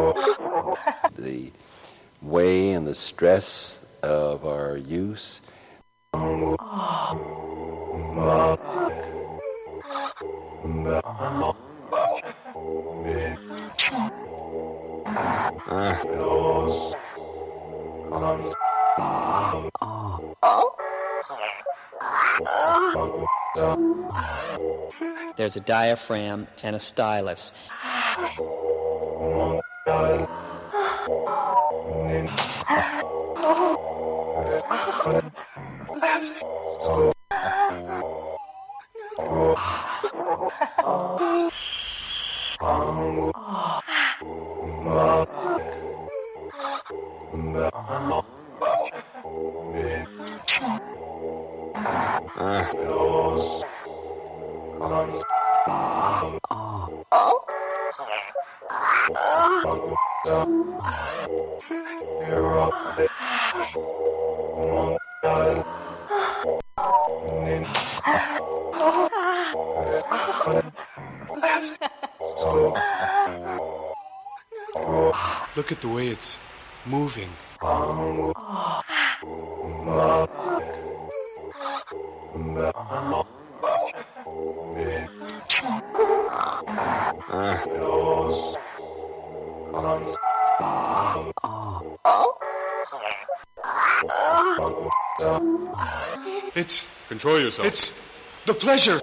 The way and the stress of our use. There's a diaphragm and a stylus. Look at the way it's moving. Control yourself. It's the pleasure.